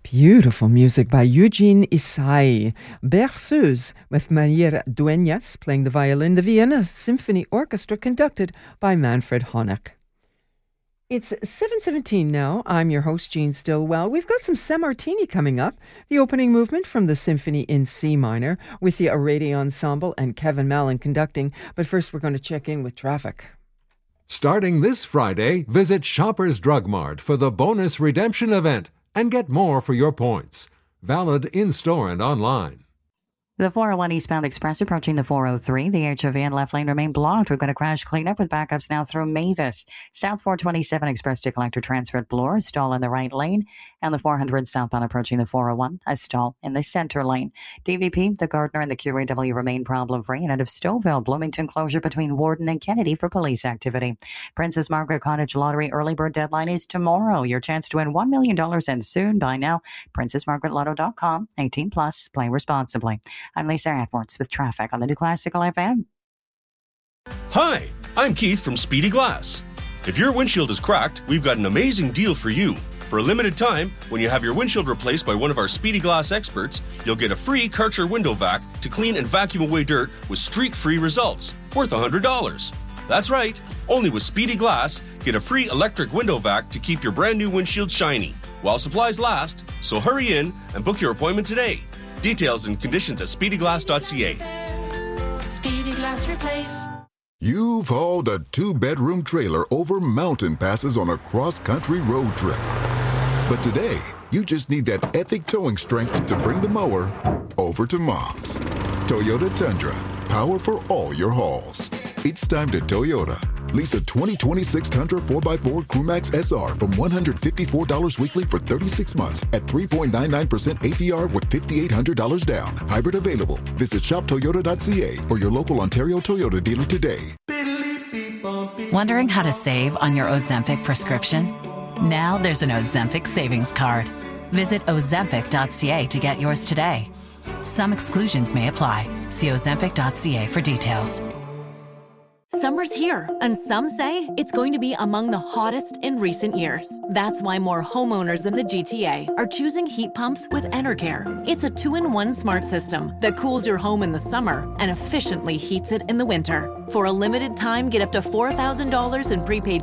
Beautiful music by Eugene Isai. Berceuse with Maria Dueñas playing the violin. The Vienna Symphony Orchestra conducted by Manfred Honeck. It's 7:17 now. I'm your host, Jean Stillwell. We've got some Sammartini coming up. The opening movement from the Symphony in C minor with the Arady Ensemble and Kevin Mallon conducting. But first, we're going to check in with traffic. Starting this Friday, visit Shoppers Drug Mart for the bonus redemption event and get more for your points. Valid in-store and online. The 401 eastbound express approaching the 403. The HOV and left lane remain blocked. We've got a crash cleanup with backups now through Mavis. South 427 express to collector transfer at Bloor, stall in the right lane. And the 400 southbound approaching the 401, a stall in the center lane. DVP, the Gardner and the QAW remain problem-free. And out of Stouffville, Bloomington closure between Warden and Kennedy for police activity. Princess Margaret Cottage Lottery early bird deadline is tomorrow. Your chance to win $1 million and soon. Buy now. PrincessMargaretLotto.com. 18 plus. Play responsibly. I'm Lisa Atworth with traffic on the New Classical FM. Hi, I'm Keith from Speedy Glass. If your windshield is cracked, we've got an amazing deal for you. For a limited time, when you have your windshield replaced by one of our Speedy Glass experts, you'll get a free Karcher window vac to clean and vacuum away dirt with streak-free results, worth $100. That's right, only with Speedy Glass, get a free electric window vac to keep your brand new windshield shiny, while supplies last, so hurry in and book your appointment today. Details and conditions at speedyglass.ca. Speedy Glass Replace. You've hauled a 2-bedroom trailer over mountain passes on a cross-country road trip. But today, you just need that epic towing strength to bring the mower over to Mom's. Toyota Tundra, power for all your hauls. It's time to Toyota. Lease a 2026 Tundra 4x4 Crewmax SR from $154 weekly for 36 months at 3.99% APR with $5,800 down. Hybrid available. Visit shoptoyota.ca or your local Ontario Toyota dealer today. Wondering how to save on your Ozempic prescription? Now there's an Ozempic savings card. Visit ozempic.ca to get yours today. Some exclusions may apply. See ozempic.ca for details. Summer's here, and some say it's going to be among the hottest in recent years. That's why more homeowners in the GTA are choosing heat pumps with Enercare. It's a 2-in-1 smart system that cools your home in the summer and efficiently heats it in the winter. For a limited time, get up to $4,000 in prepaid